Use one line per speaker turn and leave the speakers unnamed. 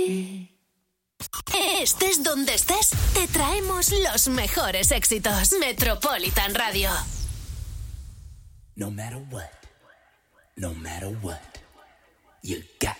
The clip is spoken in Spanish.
Estés donde estés, te traemos los mejores éxitos. Metropolitan Radio.
No matter what, you got